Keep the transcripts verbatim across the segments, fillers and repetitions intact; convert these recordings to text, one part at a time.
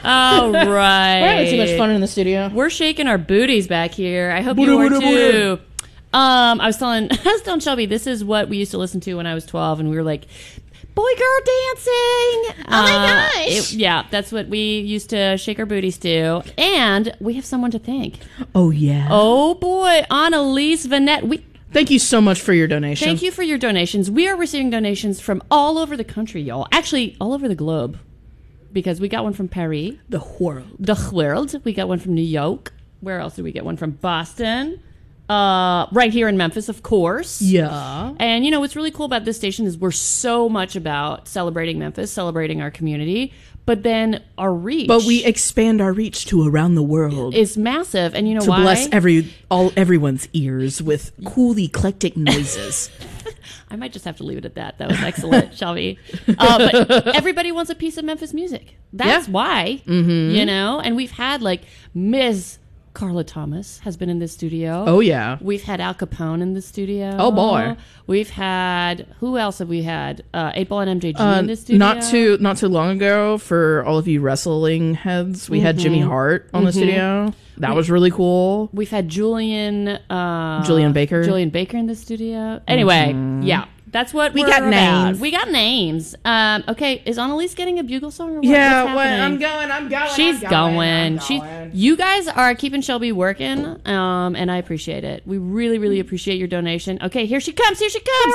All right. We're having too much fun in the studio. We're shaking our booties back here. I hope Booty, you are booty, too. Um, I was telling, I was telling Shelby, this is what we used to listen to when I was twelve, and we were like, boy girl dancing. Oh my Uh, gosh. it- yeah, that's what we used to shake our booties to. And we have someone to thank. Oh, yeah. Oh boy, Annalise Vanette. We Thank you so much for your donation. thank you for your donations. We are receiving donations from all over the country, y'all. Actually, all over the globe. Because we got one from Paris. The world. The world. We got one from New York. Where else did we get one from? Boston. Uh, right here in Memphis, of course. Yeah. And, you know, what's really cool about this station is we're so much about celebrating Memphis, celebrating our community, but then our reach. But we expand our reach to around the world. is massive. And you know to why? bless every all everyone's ears with cool eclectic noises. I might just have to leave it at that. That was excellent, Shelby. Uh, but everybody wants a piece of Memphis music. That's Yeah. why, Mm-hmm. you know? And we've had, like, Miz Carla Thomas has been in the studio. Oh, yeah. We've had Al Capone in the studio. Oh, boy. We've had, who else have we had? Uh, eight Ball and M J G Uh, in the studio. not too not too long ago, for all of you wrestling heads, we had Jimmy Hart on the studio. That We- was really cool. We've had Julian... Uh, Julian Baker. Julian Baker in the studio. Anyway, yeah. That's what We we're got about. names. We got names. Um, okay, is Annalise getting a bugle song or what? Yeah, What's well, happening? I'm going, I'm going. She's I'm going. going. I'm She, going. you guys are keeping Shelby working, um, and I appreciate it. We really, really appreciate your donation. Okay, here she comes. Here she comes.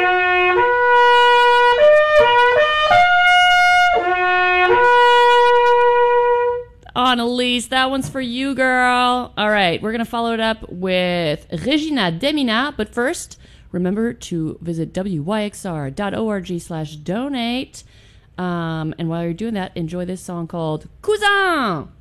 Annalise, that one's for you, girl. All right, we're gonna follow it up with Regina Demina, but first, remember to visit w y x r dot org slash donate. Um, and while you're doing that, enjoy this song called Cousin.